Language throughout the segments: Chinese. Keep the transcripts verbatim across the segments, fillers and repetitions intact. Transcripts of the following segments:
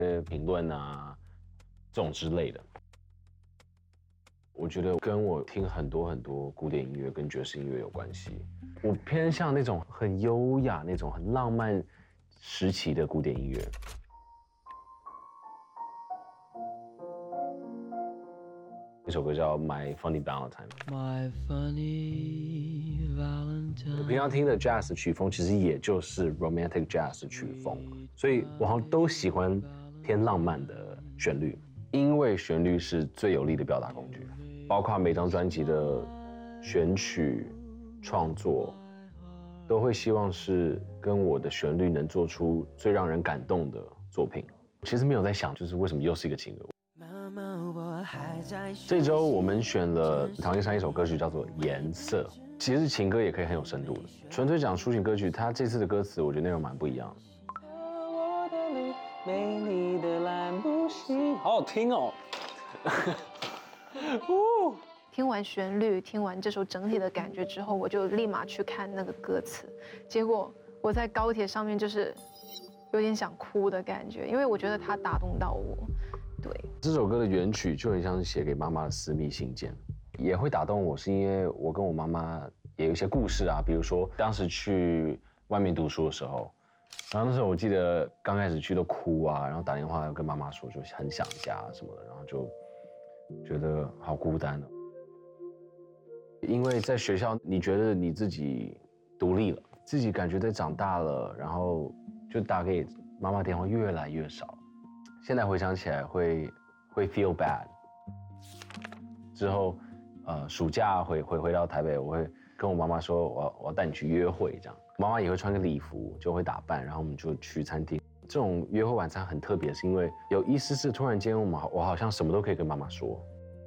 些评论啊，这种之类的。我觉得跟我听很多很多古典音乐跟爵士音乐有关系。我偏向那种很优雅、那种很浪漫时期的古典音乐。这首歌叫《My Funny Valentine》。My Funny Valentine。平常听的 jazz 曲风其实也就是 romantic jazz 曲风，所以我好像都喜欢偏浪漫的旋律，因为旋律是最有力的表达工具。包括每张专辑的选曲、创作，都会希望是跟我的旋律能做出最让人感动的作品。其实没有在想，就是为什么又是一个情歌。这周我们选了唐先生一首歌曲，叫做《颜色》。其实情歌也可以很有深度的，纯粹讲抒情歌曲，它这次的歌词我觉得内容蛮不一样的。我的泪，美丽的蓝不行，好好听哦。 听完旋律，听完这首整体的感觉之后，我就立马去看那个歌词，结果我在高铁上面就是有点想哭的感觉，因为我觉得它打动到我。对， 这首歌的原曲就很像是写给妈妈的私密信件，也会打动我，是因为我跟我妈妈也有一些故事啊，比如说当时去外面读书的时候，然后那时候我记得刚开始去都哭啊，然后打电话跟妈妈说就很想家什么的，然后就觉得好孤单哦。因为在学校，你觉得你自己独立了，自己感觉在长大了，然后就打给妈妈电话越来越少。现在回想起来会会 feel bad。之后，呃，暑假回回回到台北，我会跟我妈妈说，我要我要带你去约会，这样。妈妈也会穿个礼服，就会打扮，然后我们就去餐厅。这种约会晚餐很特别，是因为有意思是突然间我们我好像什么都可以跟妈妈说。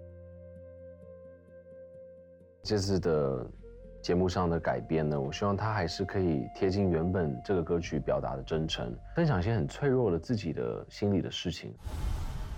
这次的节目上的改编呢，我希望它还是可以贴近原本这个歌曲表达的真诚，分享一些很脆弱的自己的心里的事情。